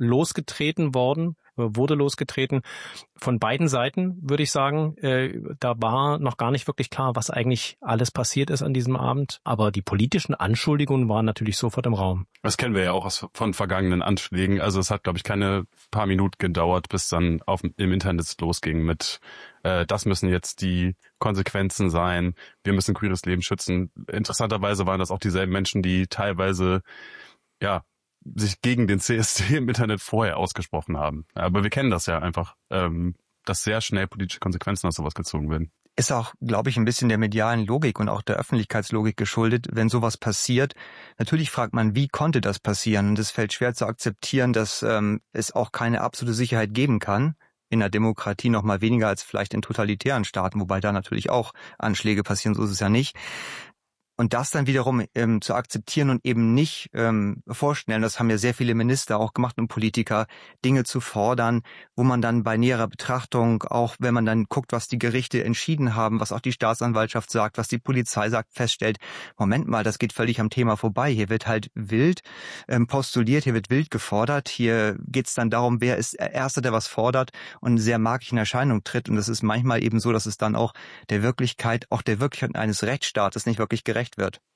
wurde losgetreten. Von beiden Seiten, würde ich sagen, da war noch gar nicht wirklich klar, was eigentlich alles passiert ist an diesem Abend. Aber die politischen Anschuldigungen waren natürlich sofort im Raum. Das kennen wir ja auch von vergangenen Anschlägen. Also es hat, glaube ich, keine paar Minuten gedauert, bis dann im Internet losging mit das müssen jetzt die Konsequenzen sein. Wir müssen queeres Leben schützen. Interessanterweise waren das auch dieselben Menschen, die teilweise, sich gegen den CSD im Internet vorher ausgesprochen haben. Aber wir kennen das ja einfach, dass sehr schnell politische Konsequenzen aus sowas gezogen werden. Ist auch, glaube ich, ein bisschen der medialen Logik und auch der Öffentlichkeitslogik geschuldet, wenn sowas passiert. Natürlich fragt man, wie konnte das passieren? Und es fällt schwer zu akzeptieren, dass es auch keine absolute Sicherheit geben kann. In der Demokratie noch mal weniger als vielleicht in totalitären Staaten, wobei da natürlich auch Anschläge passieren, so ist es ja nicht. Und das dann wiederum zu akzeptieren und eben nicht vorstellen, das haben ja sehr viele Minister auch gemacht und Politiker, Dinge zu fordern, wo man dann bei näherer Betrachtung, auch wenn man dann guckt, was die Gerichte entschieden haben, was auch die Staatsanwaltschaft sagt, was die Polizei sagt, feststellt, Moment mal, das geht völlig am Thema vorbei. Hier wird halt wild postuliert, hier wird wild gefordert, hier geht es dann darum, wer ist der Erste, der was fordert und sehr markig in Erscheinung tritt. Und das ist manchmal eben so, dass es dann auch der Wirklichkeit eines Rechtsstaates nicht wirklich gerecht wird.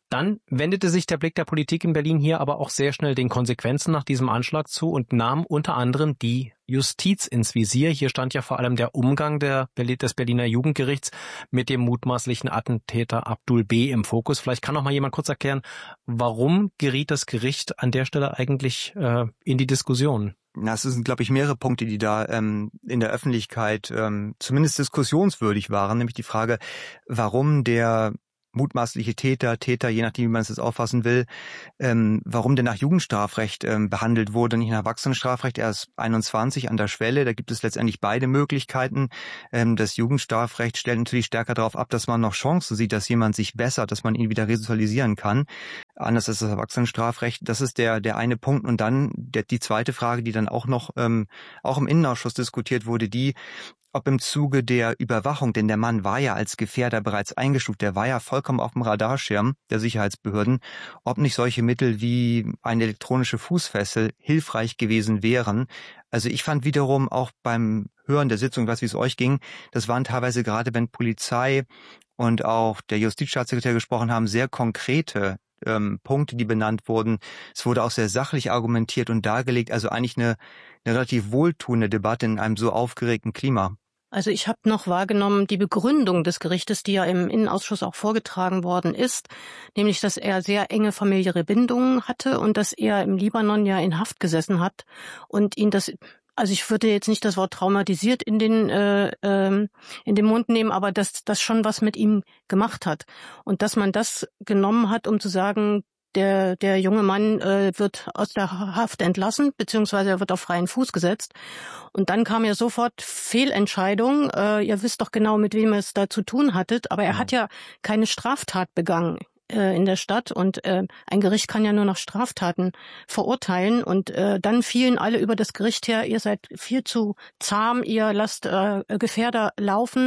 Dann wendete sich der Blick der Politik in Berlin hier aber auch sehr schnell den Konsequenzen nach diesem Anschlag zu und nahm unter anderem die Justiz ins Visier. Hier stand ja vor allem der Umgang des Berliner Jugendgerichts mit dem mutmaßlichen Attentäter Abdul B. im Fokus. Vielleicht kann noch mal jemand kurz erklären, warum geriet das Gericht an der Stelle eigentlich in die Diskussion? Das sind, glaube ich, mehrere Punkte, die da in der Öffentlichkeit zumindest diskussionswürdig waren. Nämlich die Frage, warum der mutmaßliche Täter, je nachdem, wie man es jetzt auffassen will, warum der nach Jugendstrafrecht behandelt wurde, nicht nach Erwachsenenstrafrecht. Er ist 21 an der Schwelle, da gibt es letztendlich beide Möglichkeiten. Das Jugendstrafrecht stellt natürlich stärker darauf ab, dass man noch Chancen sieht, dass jemand sich bessert, dass man ihn wieder resozialisieren kann. Anders als das Erwachsenenstrafrecht. Das ist der eine Punkt. Und dann die zweite Frage, die dann auch noch auch im Innenausschuss diskutiert wurde, ob im Zuge der Überwachung, denn der Mann war ja als Gefährder bereits eingestuft, der war ja vollkommen auf dem Radarschirm der Sicherheitsbehörden, ob nicht solche Mittel wie eine elektronische Fußfessel hilfreich gewesen wären. Also ich fand wiederum auch beim Hören der Sitzung, wie es euch ging, das waren teilweise gerade, wenn Polizei und auch der Justizstaatssekretär gesprochen haben, sehr konkrete Punkte, die benannt wurden. Es wurde auch sehr sachlich argumentiert und dargelegt, also eigentlich eine relativ wohltuende Debatte in einem so aufgeregten Klima. Also ich habe noch wahrgenommen, die Begründung des Gerichtes, die ja im Innenausschuss auch vorgetragen worden ist, nämlich, dass er sehr enge familiäre Bindungen hatte und dass er im Libanon ja in Haft gesessen hat und ihn das, also ich würde jetzt nicht das Wort traumatisiert in den Mund nehmen, aber dass das schon was mit ihm gemacht hat und dass man das genommen hat, um zu sagen, der junge Mann wird aus der Haft entlassen, beziehungsweise er wird auf freien Fuß gesetzt. Und dann kam ja sofort Fehlentscheidung. Ihr wisst doch genau, mit wem ihr es da zu tun hattet. Aber er hat ja keine Straftat begangen in der Stadt. Und ein Gericht kann ja nur nach Straftaten verurteilen. Und dann fielen alle über das Gericht her, ihr seid viel zu zahm, ihr lasst Gefährder laufen,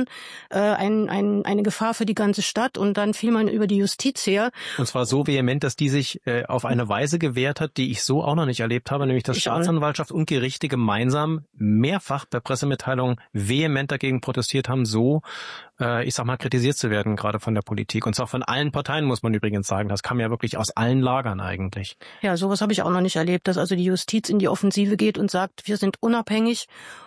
eine Gefahr für die ganze Stadt. Und dann fiel man über die Justiz her. Und zwar so vehement, dass die sich auf eine Weise gewehrt hat, die ich so auch noch nicht erlebt habe, nämlich dass Staatsanwaltschaft und Gerichte gemeinsam mehrfach per Pressemitteilung vehement dagegen protestiert haben, so ich sag mal, kritisiert zu werden, gerade von der Politik. Und zwar von allen Parteien, muss man übrigens sagen. Das kam ja wirklich aus allen Lagern eigentlich. Ja, sowas habe ich auch noch nicht erlebt, dass also die Justiz in die Offensive geht und sagt, wir sind unabhängig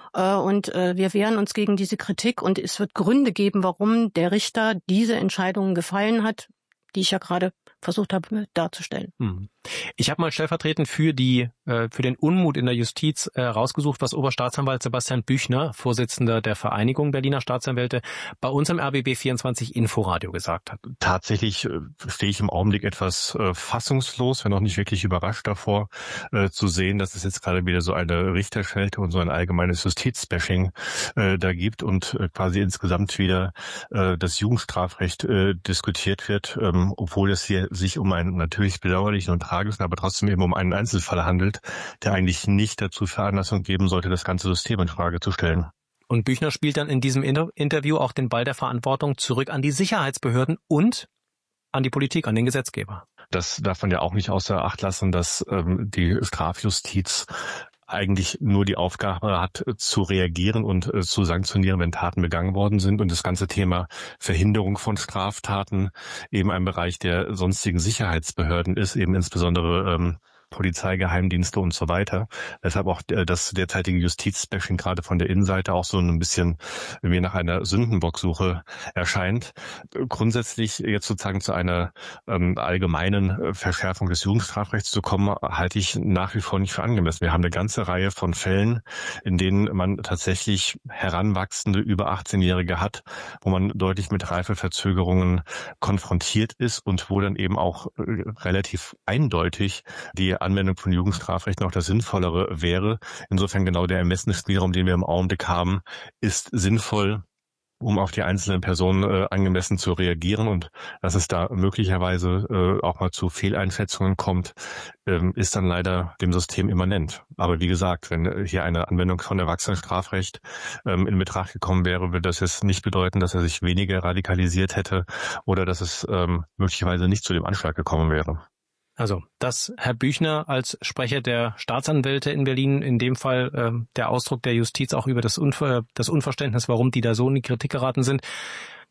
und wir wehren uns gegen diese Kritik. Und es wird Gründe geben, warum der Richter diese Entscheidungen gefallen hat, die ich ja gerade versucht habe darzustellen. Ich habe mal stellvertretend für den Unmut in der Justiz rausgesucht, was Oberstaatsanwalt Sebastian Büchner, Vorsitzender der Vereinigung Berliner Staatsanwälte, bei uns im RBB 24 Inforadio gesagt hat. Tatsächlich stehe ich im Augenblick etwas fassungslos, wenn auch nicht wirklich überrascht davor, zu sehen, dass es jetzt gerade wieder so eine Richterschelte und so ein allgemeines Justizbashing da gibt und quasi insgesamt wieder das Jugendstrafrecht diskutiert wird, obwohl es hier sich um einen natürlich bedauerlichen und tragischen, aber trotzdem eben um einen Einzelfall handelt, der eigentlich nicht dazu Veranlassung geben sollte, das ganze System in Frage zu stellen. Und Büchner spielt dann in diesem Interview auch den Ball der Verantwortung zurück an die Sicherheitsbehörden und an die Politik, an den Gesetzgeber. Das darf man ja auch nicht außer Acht lassen, dass die Strafjustiz eigentlich nur die Aufgabe hat, zu reagieren und zu sanktionieren, wenn Taten begangen worden sind. Und das ganze Thema Verhinderung von Straftaten eben ein Bereich der sonstigen Sicherheitsbehörden ist, eben insbesondere Polizei, Geheimdienste und so weiter. Deshalb auch das derzeitige Justizbashing gerade von der Innenseite auch so ein bisschen wie nach einer Sündenbocksuche erscheint. Grundsätzlich jetzt sozusagen zu einer allgemeinen Verschärfung des Jugendstrafrechts zu kommen, halte ich nach wie vor nicht für angemessen. Wir haben eine ganze Reihe von Fällen, in denen man tatsächlich heranwachsende über 18-Jährige hat, wo man deutlich mit Reifeverzögerungen konfrontiert ist und wo dann eben auch relativ eindeutig die Anwendung von Jugendstrafrecht noch das Sinnvollere wäre. Insofern genau der Ermessensspielraum, den wir im Augenblick haben, ist sinnvoll, um auf die einzelnen Personen angemessen zu reagieren. Und dass es da möglicherweise auch mal zu Fehleinschätzungen kommt, ist dann leider dem System immanent. Aber wie gesagt, wenn hier eine Anwendung von Erwachsenenstrafrecht in Betracht gekommen wäre, würde das jetzt nicht bedeuten, dass er sich weniger radikalisiert hätte oder dass es möglicherweise nicht zu dem Anschlag gekommen wäre. Also, dass Herr Büchner als Sprecher der Staatsanwälte in Berlin in dem Fall der Ausdruck der Justiz auch über das Unverständnis, warum die da so in die Kritik geraten sind.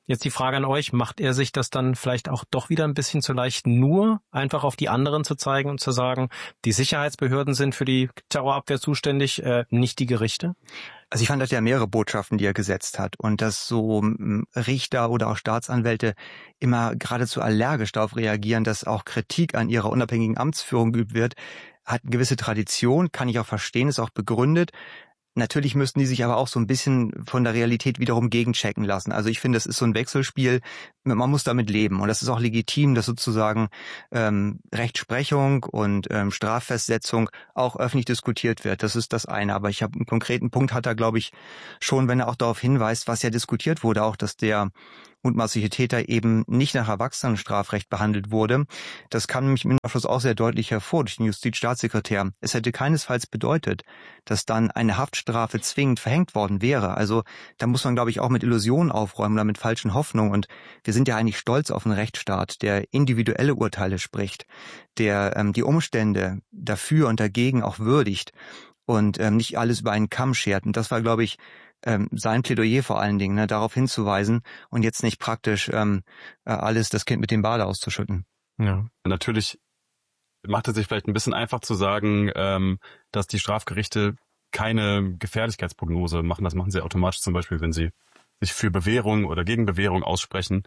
Jetzt die Frage an euch, macht er sich das dann vielleicht auch doch wieder ein bisschen zu leicht, nur einfach auf die anderen zu zeigen und zu sagen, die Sicherheitsbehörden sind für die Terrorabwehr zuständig, nicht die Gerichte? Also ich fand, dass er mehrere Botschaften, die er gesetzt hat, und dass so Richter oder auch Staatsanwälte immer geradezu allergisch darauf reagieren, dass auch Kritik an ihrer unabhängigen Amtsführung geübt wird, hat eine gewisse Tradition, kann ich auch verstehen, ist auch begründet. Natürlich müssten die sich aber auch so ein bisschen von der Realität wiederum gegenchecken lassen. Also ich finde, das ist so ein Wechselspiel. Man muss damit leben. Und das ist auch legitim, dass sozusagen Rechtsprechung und Straffestsetzung auch öffentlich diskutiert wird. Das ist das eine. Aber ich habe einen konkreten Punkt, hat er, glaube ich, schon, wenn er auch darauf hinweist, was ja diskutiert wurde, auch, dass der mutmaßliche Täter eben nicht nach Erwachsenenstrafrecht behandelt wurde. Das kam nämlich im Ausschuss auch sehr deutlich hervor durch den Justizstaatssekretär. Es hätte keinesfalls bedeutet, dass dann eine Haftstrafe zwingend verhängt worden wäre. Also da muss man, glaube ich, auch mit Illusionen aufräumen oder mit falschen Hoffnungen. Und wir sind ja eigentlich stolz auf einen Rechtsstaat, der individuelle Urteile spricht, der die Umstände dafür und dagegen auch würdigt und nicht alles über einen Kamm schert. Und das war, glaube ich, sein Plädoyer vor allen Dingen, darauf hinzuweisen und jetzt nicht praktisch alles das Kind mit dem Bade auszuschütten. Ja, natürlich macht es sich vielleicht ein bisschen einfach zu sagen, dass die Strafgerichte keine Gefährlichkeitsprognose machen. Das machen sie automatisch zum Beispiel, wenn sie sich für Bewährung oder gegen Bewährung aussprechen.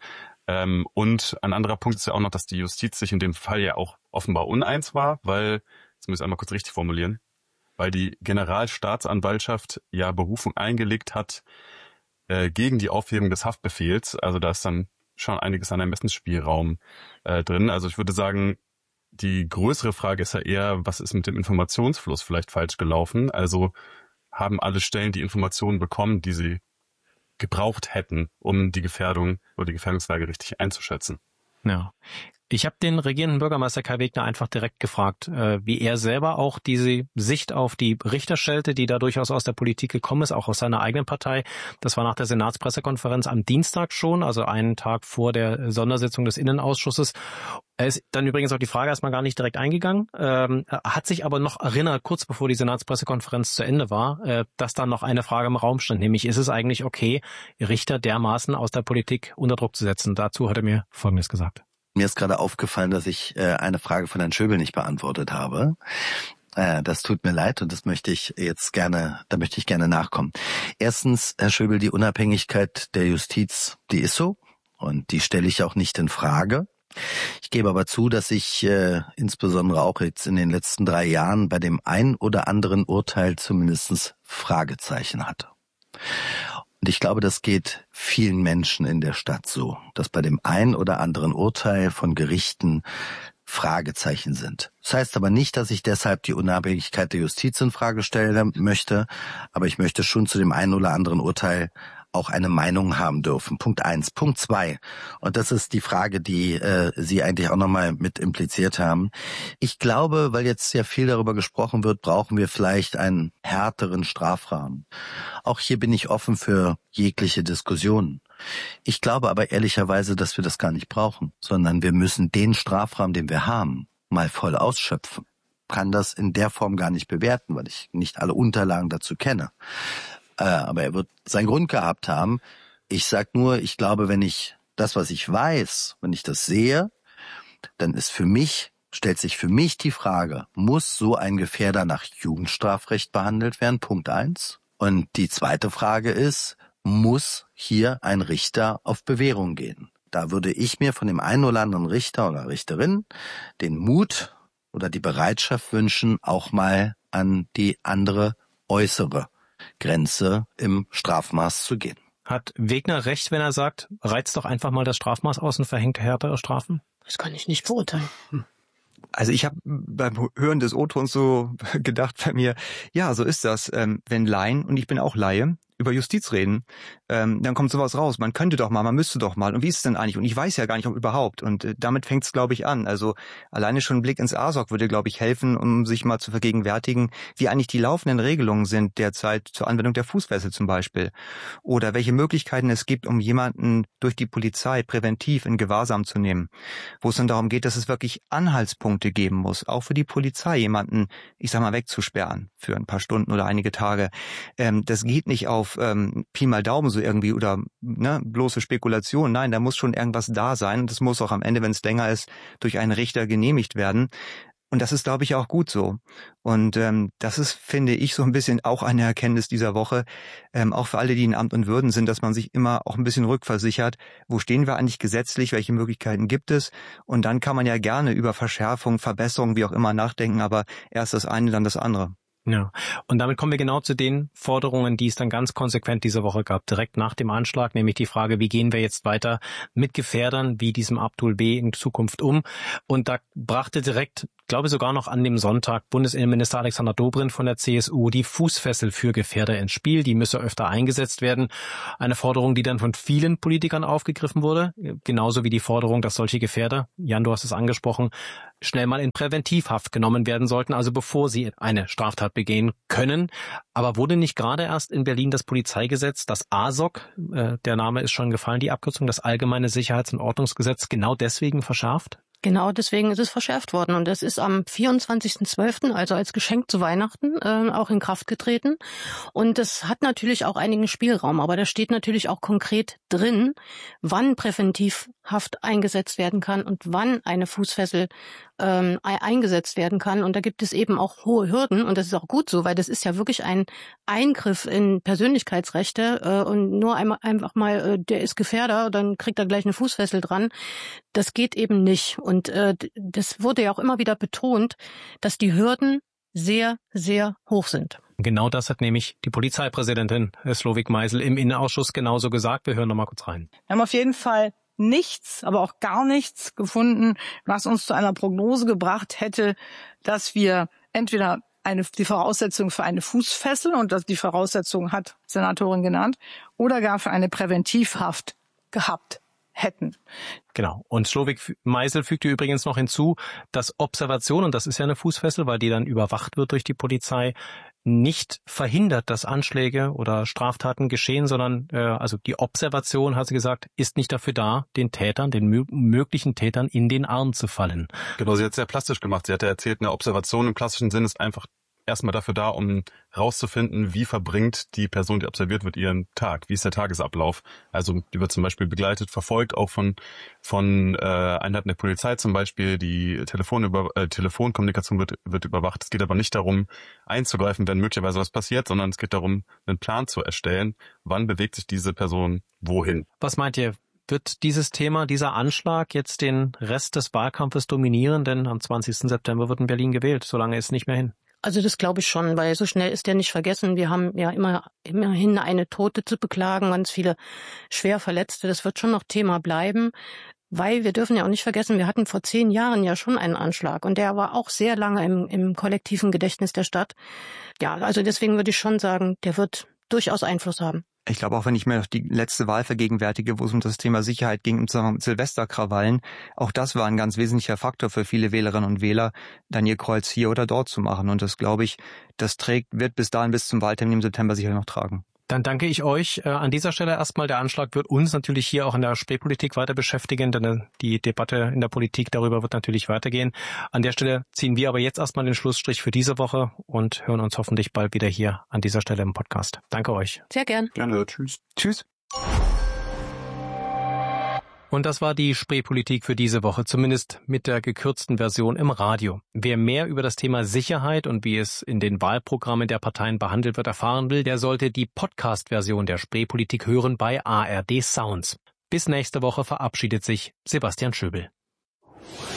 Und ein anderer Punkt ist ja auch noch, dass die Justiz sich in dem Fall ja auch offenbar uneins war, weil, jetzt muss ich einmal kurz richtig formulieren, weil die Generalstaatsanwaltschaft ja Berufung eingelegt hat gegen die Aufhebung des Haftbefehls. Also da ist dann schon einiges an Ermessensspielraum drin. Also ich würde sagen, die größere Frage ist ja eher, was ist mit dem Informationsfluss vielleicht falsch gelaufen? Also haben alle Stellen die Informationen bekommen, die sie gebraucht hätten, um die Gefährdung oder die Gefährdungslage richtig einzuschätzen? Ja. Ich habe den regierenden Bürgermeister Kai Wegner einfach direkt gefragt, wie er selber auch diese Sicht auf die Richter stellte, die da durchaus aus der Politik gekommen ist, auch aus seiner eigenen Partei. Das war nach der Senatspressekonferenz am Dienstag schon, also einen Tag vor der Sondersitzung des Innenausschusses. Er ist dann übrigens auf die Frage erstmal gar nicht direkt eingegangen, hat sich aber noch erinnert, kurz bevor die Senatspressekonferenz zu Ende war, dass dann noch eine Frage im Raum stand, nämlich ist es eigentlich okay, Richter dermaßen aus der Politik unter Druck zu setzen? Dazu hat er mir Folgendes gesagt. Mir ist gerade aufgefallen, dass ich eine Frage von Herrn Schöbel nicht beantwortet habe. Das tut mir leid und da möchte ich gerne nachkommen. Erstens, Herr Schöbel, die Unabhängigkeit der Justiz, die ist so und die stelle ich auch nicht in Frage. Ich gebe aber zu, dass ich insbesondere auch jetzt in den letzten 3 Jahren bei dem ein oder anderen Urteil zumindest Fragezeichen hatte. Und ich glaube, das geht vielen Menschen in der Stadt so, dass bei dem ein oder anderen Urteil von Gerichten Fragezeichen sind. Das heißt aber nicht, dass ich deshalb die Unabhängigkeit der Justiz in Frage stellen möchte, aber ich möchte schon zu dem einen oder anderen Urteil auch eine Meinung haben dürfen. Punkt 1. Punkt 2. Und das ist die Frage, die Sie eigentlich auch nochmal mit impliziert haben. Ich glaube, weil jetzt sehr viel darüber gesprochen wird, brauchen wir vielleicht einen härteren Strafrahmen. Auch hier bin ich offen für jegliche Diskussionen. Ich glaube aber ehrlicherweise, dass wir das gar nicht brauchen, sondern wir müssen den Strafrahmen, den wir haben, mal voll ausschöpfen. Ich kann das in der Form gar nicht bewerten, weil ich nicht alle Unterlagen dazu kenne. Aber er wird seinen Grund gehabt haben. Ich sag nur, ich glaube, wenn ich das, was ich weiß, wenn ich das sehe, dann stellt sich für mich die Frage, muss so ein Gefährder nach Jugendstrafrecht behandelt werden? Punkt 1. Und die zweite Frage ist, muss hier ein Richter auf Bewährung gehen? Da würde ich mir von dem einen oder anderen Richter oder Richterin den Mut oder die Bereitschaft wünschen, auch mal an die andere äußere Grenze im Strafmaß zu gehen. Hat Wegner recht, wenn er sagt, reizt doch einfach mal das Strafmaß aus und verhängt härtere Strafen? Das kann ich nicht beurteilen. Also ich habe beim Hören des O-Tons so gedacht bei mir, ja, so ist das, wenn Laien, und ich bin auch Laie, über Justiz reden, dann kommt sowas raus. Man könnte doch mal, man müsste doch mal. Und wie ist es denn eigentlich? Und ich weiß ja gar nicht, ob überhaupt. Und damit fängt es, glaube ich, an. Also alleine schon ein Blick ins ASOK würde, glaube ich, helfen, um sich mal zu vergegenwärtigen, wie eigentlich die laufenden Regelungen sind derzeit zur Anwendung der Fußfessel zum Beispiel. Oder welche Möglichkeiten es gibt, um jemanden durch die Polizei präventiv in Gewahrsam zu nehmen. Wo es dann darum geht, dass es wirklich Anhaltspunkte geben muss, auch für die Polizei, jemanden, ich sag mal, wegzusperren für ein paar Stunden oder einige Tage. Das geht nicht auf auf Pi mal Daumen so irgendwie oder bloße Spekulation. Nein, da muss schon irgendwas da sein und das muss auch am Ende, wenn es länger ist, durch einen Richter genehmigt werden. Und das ist, glaube ich, auch gut so. Und das ist, finde ich, so ein bisschen auch eine Erkenntnis dieser Woche, auch für alle, die in Amt und Würden sind, dass man sich immer auch ein bisschen rückversichert, wo stehen wir eigentlich gesetzlich, welche Möglichkeiten gibt es? Und dann kann man ja gerne über Verschärfung, Verbesserung, wie auch immer nachdenken, aber erst das eine, dann das andere. Ja, und damit kommen wir genau zu den Forderungen, die es dann ganz konsequent diese Woche gab, direkt nach dem Anschlag, nämlich die Frage, wie gehen wir jetzt weiter mit Gefährdern wie diesem Abdul B. in Zukunft um? Und da brachte direkt, glaube ich sogar noch an dem Sonntag, Bundesinnenminister Alexander Dobrindt von der CSU die Fußfessel für Gefährder ins Spiel. Die müsse öfter eingesetzt werden. Eine Forderung, die dann von vielen Politikern aufgegriffen wurde, genauso wie die Forderung, dass solche Gefährder, Jan, du hast es angesprochen, schnell mal in Präventivhaft genommen werden sollten, also bevor sie eine Straftat begehen können. Aber wurde nicht gerade erst in Berlin das Polizeigesetz, das ASOG, der Name ist schon gefallen, die Abkürzung, das Allgemeine Sicherheits- und Ordnungsgesetz, genau deswegen verschärft? Genau, deswegen ist es verschärft worden und es ist am 24.12., also als Geschenk zu Weihnachten, auch in Kraft getreten. Und es hat natürlich auch einigen Spielraum, aber da steht natürlich auch konkret drin, wann Präventivhaft eingesetzt werden kann und wann eine Fußfessel eingesetzt werden kann. Und da gibt es eben auch hohe Hürden und das ist auch gut so, weil das ist ja wirklich ein Eingriff in Persönlichkeitsrechte und nur einfach mal, der ist Gefährder, dann kriegt er gleich eine Fußfessel dran. Das geht eben nicht. Und das wurde ja auch immer wieder betont, dass die Hürden sehr, sehr hoch sind. Genau das hat nämlich die Polizeipräsidentin Slowik Meisel im Innenausschuss genauso gesagt. Wir hören noch mal kurz rein. Wir haben auf jeden Fall nichts, aber auch gar nichts gefunden, was uns zu einer Prognose gebracht hätte, dass wir entweder die Voraussetzung für eine Fußfessel, und die Voraussetzung hat Senatorin genannt, oder gar für eine Präventivhaft gehabt hätten. Genau. Und Slowik Meisel fügte übrigens noch hinzu, dass Observation, und das ist ja eine Fußfessel, weil die dann überwacht wird durch die Polizei, nicht verhindert, dass Anschläge oder Straftaten geschehen, sondern also die Observation, hat sie gesagt, ist nicht dafür da, den Tätern, den möglichen Tätern in den Arm zu fallen. Genau, sie hat es sehr plastisch gemacht. Sie hat ja erzählt, eine Observation im klassischen Sinn ist einfach erstmal dafür da, um rauszufinden, wie verbringt die Person, die observiert wird, ihren Tag, wie ist der Tagesablauf. Also die wird zum Beispiel begleitet, verfolgt, auch von Einheiten der Polizei zum Beispiel. Die Telefonkommunikation wird überwacht. Es geht aber nicht darum, einzugreifen, wenn möglicherweise was passiert, sondern es geht darum, einen Plan zu erstellen, wann bewegt sich diese Person wohin. Was meint ihr? Wird dieses Thema, dieser Anschlag jetzt den Rest des Wahlkampfes dominieren? Denn am 20. September wird in Berlin gewählt. So lange ist es nicht mehr hin. Also das glaube ich schon, weil so schnell ist der nicht vergessen. Wir haben ja immerhin eine Tote zu beklagen, ganz viele schwer Verletzte. Das wird schon noch Thema bleiben, weil wir dürfen ja auch nicht vergessen, wir hatten vor 10 Jahren ja schon einen Anschlag und der war auch sehr lange im kollektiven Gedächtnis der Stadt. Ja, also deswegen würde ich schon sagen, der wird durchaus Einfluss haben. Ich glaube, auch wenn ich mir noch die letzte Wahl vergegenwärtige, wo es um das Thema Sicherheit ging, im Zusammenhang mit Silvesterkrawallen, auch das war ein ganz wesentlicher Faktor für viele Wählerinnen und Wähler, dann ihr Kreuz hier oder dort zu machen. Und das, glaube ich, wird bis dahin, bis zum Wahltermin im September sicher noch tragen. Dann danke ich euch. An dieser Stelle erstmal, der Anschlag wird uns natürlich hier auch in der Spätpolitik weiter beschäftigen, denn die Debatte in der Politik darüber wird natürlich weitergehen. An der Stelle ziehen wir aber jetzt erstmal den Schlussstrich für diese Woche und hören uns hoffentlich bald wieder hier an dieser Stelle im Podcast. Danke euch. Sehr gern. Gerne. Tschüss. Tschüss. Und das war die Spreepolitik für diese Woche, zumindest mit der gekürzten Version im Radio. Wer mehr über das Thema Sicherheit und wie es in den Wahlprogrammen der Parteien behandelt wird erfahren will, der sollte die Podcast-Version der Spreepolitik hören bei ARD Sounds. Bis nächste Woche verabschiedet sich Sebastian Schöbel.